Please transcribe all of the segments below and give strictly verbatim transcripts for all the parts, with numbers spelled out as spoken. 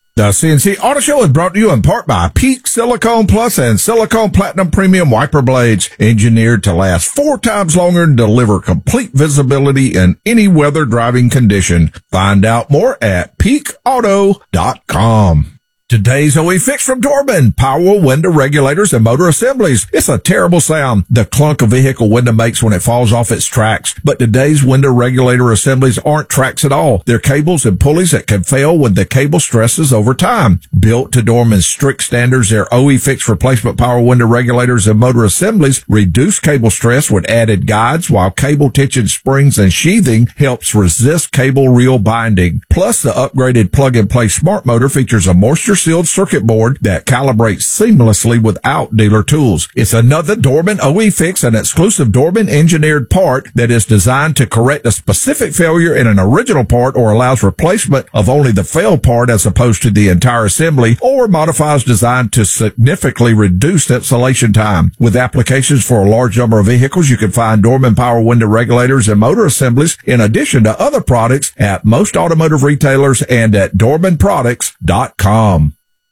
The C N C Auto Show is brought to you in part by Peak Silicone Plus and Silicone Platinum Premium Wiper Blades, engineered to last four times longer and deliver complete visibility in any weather driving condition. Find out more at peak auto dot com. Today's O E Fix from Dorman, power window regulators and motor assemblies. It's a terrible sound the clunk a vehicle window makes when it falls off its tracks. But today's window regulator assemblies aren't tracks at all. They're cables and pulleys that can fail when the cable stresses over time. Built to Dorman's strict standards, their O E Fix replacement power window regulators and motor assemblies reduce cable stress with added guides, while cable tension springs and sheathing helps resist cable reel binding. Plus, the upgraded plug-and-play smart motor features a moisture sealed circuit board that calibrates seamlessly without dealer tools. It's another Dorman O E Fix, an exclusive Dorman engineered part that is designed to correct a specific failure in an original part, or allows replacement of only the failed part as opposed to the entire assembly, or modifies design to significantly reduce installation time. With applications for a large number of vehicles, you can find Dorman power window regulators and motor assemblies in addition to other products at most automotive retailers and at dorman products dot com.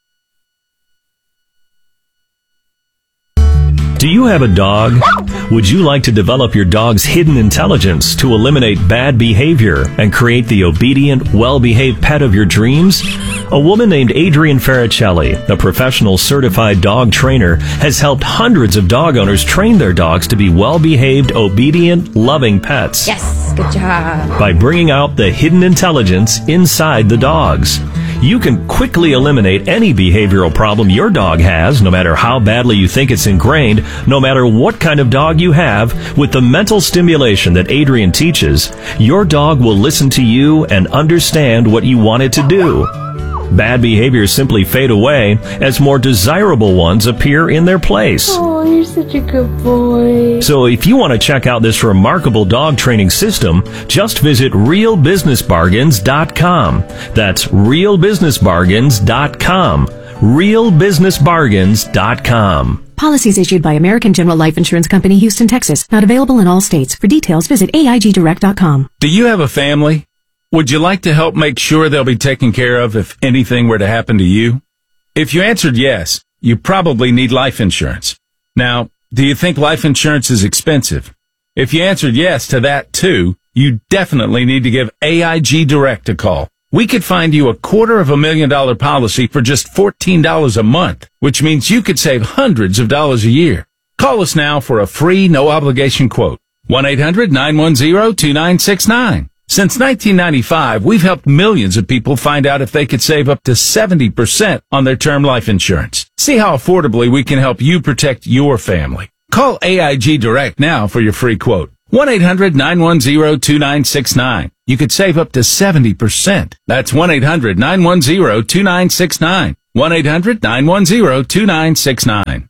Do you have a dog? Would you like to develop your dog's hidden intelligence to eliminate bad behavior and create the obedient, well-behaved pet of your dreams? A woman named Adrienne Faricelli, a professional certified dog trainer, has helped hundreds of dog owners train their dogs to be well-behaved, obedient, loving pets. Yes, good job. By bringing out the hidden intelligence inside the dogs. You can quickly eliminate any behavioral problem your dog has, no matter how badly you think it's ingrained, no matter what kind of dog you have. With the mental stimulation that Adrienne teaches, your dog will listen to you and understand what you want it to do. Bad behaviors simply fade away as more desirable ones appear in their place. Oh, you're such a good boy. So if you want to check out this remarkable dog training system, just visit real business bargains dot com. That's real business bargains dot com. real business bargains dot com. Policies issued by American General Life Insurance Company, Houston, Texas. Not available in all states. For details, visit A I G direct dot com. Do you have a family? Would you like to help make sure they'll be taken care of if anything were to happen to you? If you answered yes, you probably need life insurance. Now, do you think life insurance is expensive? If you answered yes to that too, you definitely need to give A I G Direct a call. We could find you a quarter of a million dollar policy for just fourteen dollars a month, which means you could save hundreds of dollars a year. Call us now for a free, no obligation quote. one eight hundred nine one zero two nine six nine. Since nineteen ninety-five, we've helped millions of people find out if they could save up to seventy percent on their term life insurance. See how affordably we can help you protect your family. Call A I G Direct now for your free quote. one eight hundred nine one zero two nine six nine. You could save up to seventy percent. That's one eight hundred nine one zero two nine six nine. one eight hundred nine one zero two nine six nine.